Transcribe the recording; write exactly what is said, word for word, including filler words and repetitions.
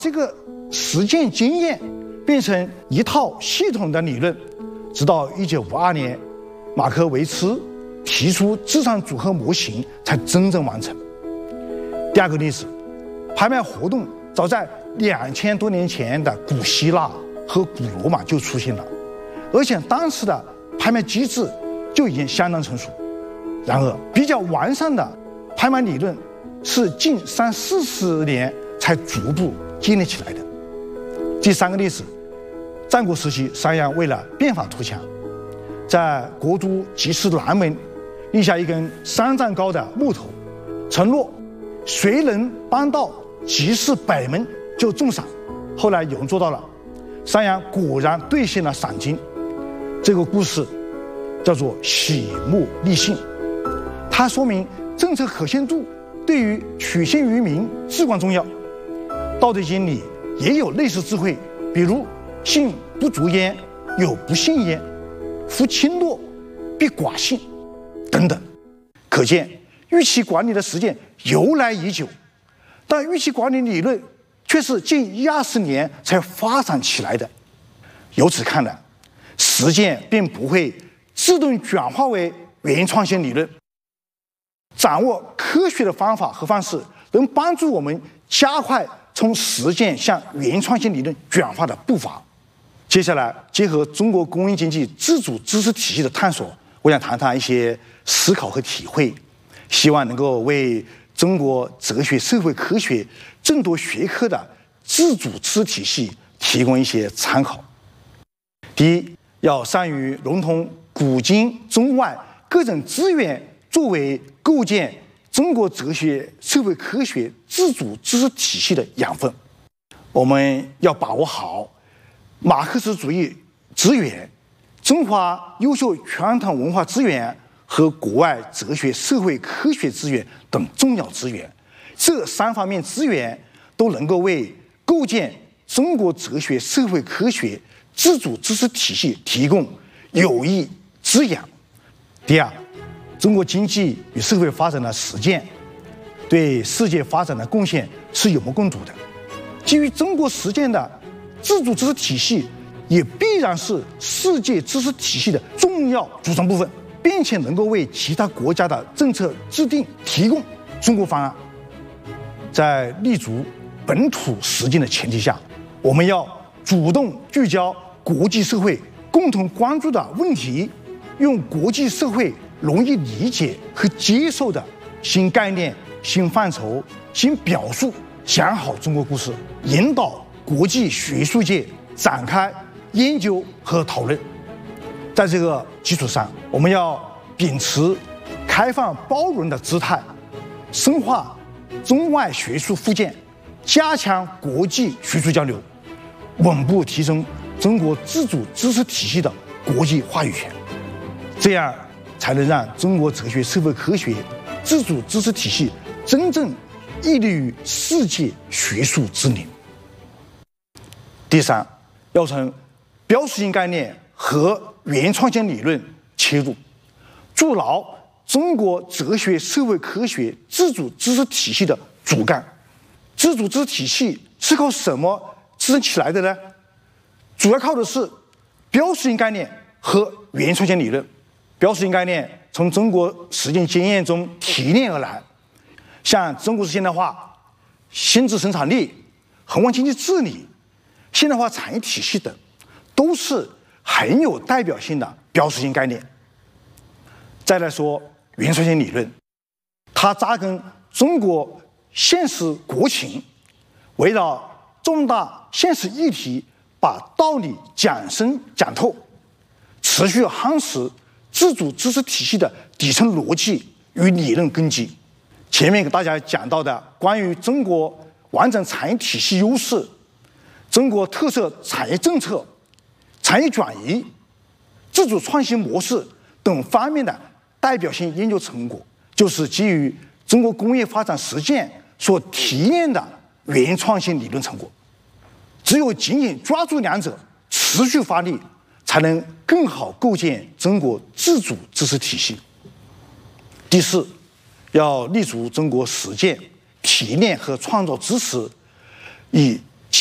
这个实践经验变成一套系统的理论，直到一九五二年，马克维茨提出资产组合模型才真正完成。第二个例子，拍卖活动早在两千多年前的古希腊和古罗马就出现了，而且当时的拍卖机制就已经相当成熟。然而，比较完善的拍卖理论是近三四十年才逐步建立起来的。第三个例子，战国时期，商鞅为了变法图强，在国都集市南门立下一根三丈高的木头，承诺谁能搬到集市北门就重赏。后来有人做到了，商鞅果然兑现了赏金。这个故事叫做喜木立信，它说明政策可信度对于取信于民至关重要。道德经里也有类似智慧，比如信不足焉，有不信焉，夫轻诺必寡信等等。可见预期管理的实践由来已久，但预期管理理论却是近一二十年才发展起来的。由此看来，实践并不会自动转化为原创性理论。掌握科学的方法和方式，能帮助我们加快从实践向原创性理论转化的步伐。接下来，结合中国工业经济自主知识体系的探索，我想谈谈一些思考和体会，希望能够为中国哲学、社会科学众多学科的自主知识体系提供一些参考。第一，要善于融通古今中外各种资源，作为构建中国哲学、社会科学自主知识体系的养分。我们要把握好马克思主义资源、中华优秀传统文化资源和国外哲学、社会科学资源等重要资源。这三方面资源都能够为构建中国哲学、社会科学自主知识体系提供有益滋养。第二，中国经济与社会发展的实践对世界发展的贡献是有目共睹的。基于中国实践的自主知识体系，也必然是世界知识体系的重要组成部分，并且能够为其他国家的政策制定提供中国方案。在立足本土实践的前提下，我们要主动聚焦国际社会共同关注的问题，用国际社会容易理解和接受的新概念、新范畴、新表述，讲好中国故事，引导国际学术界展开研究和讨论。在这个基础上，我们要秉持开放包容的姿态，深化中外学术互鉴，加强国际学术交流，稳步提升中国自主知识体系的国际话语权。这样才能让中国哲学、社会科学自主知识体系真正屹立于世界学术之林。第三，要从标识性概念和原创性理论切入，筑牢中国哲学、社会科学自主知识体系的主干。自主知识体系是靠什么支撑起来的呢？主要靠的是标识性概念和原创性理论。标识性概念从中国实践经验中提炼而来，像中国式现代化、新质生产力、宏观经济治理、现代化产业体系等，都是很有代表性的标识性概念。再来说原创性理论，它扎根中国现实国情，围绕重大现实议题，把道理讲深讲透，持续夯实自主知识体系的底层逻辑与理论根基。前面给大家讲到的关于中国完整产业体系优势、中国特色产业政策、产业转移、自主创新模式等方面的代表性研究成果，就是基于中国工业发展实践所提炼的原创性理论成果。只有紧紧抓住两者，持续发力，才能更好构建中国自主知识体系。第四，要立足中国实践、提炼和创造知识，以